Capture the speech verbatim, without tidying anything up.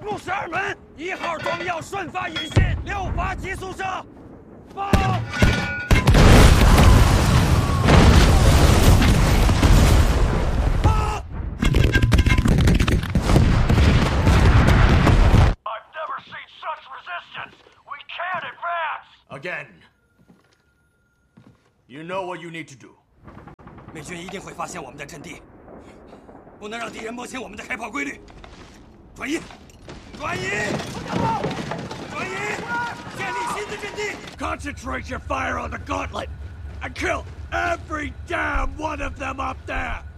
入十二门，一号装药顺发引信，六发急速射，报。报。 I've never seen such resistance. We can't advance. Again. You know what you need to do. 美军一定会发现我们的阵地，不能让敌人摸清我们的开炮规律。转移，转移，转移，建立新的阵地。 Concentrate your fire on the gauntlet and kill every damn one of them up there.